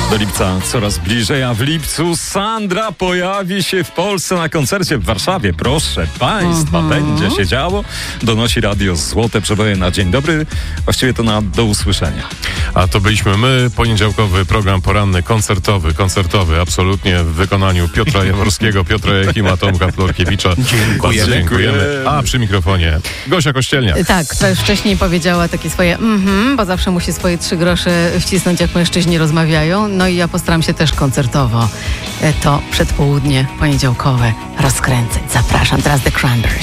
Do lipca coraz bliżej, a w lipcu Sandra pojawi się w Polsce na koncercie w Warszawie. Proszę Państwa, będzie się działo. Donosi radio Złote Przeboje na dzień dobry. Właściwie to na do usłyszenia. A to byliśmy my, poniedziałkowy program poranny, koncertowy, absolutnie w wykonaniu Piotra Jaworskiego, Piotra Jakima, Tomka Florkiewicza. Dziękujemy. A przy mikrofonie Gosia Kościelniak. Tak, która już wcześniej powiedziała takie swoje bo zawsze musi swoje 3 grosze wcisnąć, jak mężczyźni rozmawiają. No i ja postaram się też koncertowo to przedpołudnie poniedziałkowe rozkręcać. Zapraszam teraz The Cranberries.